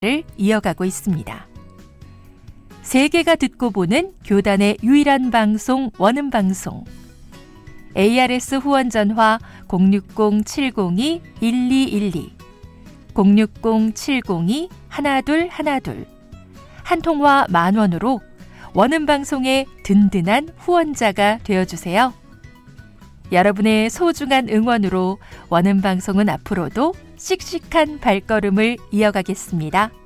이어가고 있습니다. 세계가 듣고 보는 교단의 유일한 방송 원음방송 ARS 후원 전화 060-702-1212 060-702-1212 한 통화 10,000원으로 원음방송의 든든한 후원자가 되어주세요. 여러분의 소중한 응원으로 원음방송은 앞으로도 씩씩한 발걸음을 이어가겠습니다.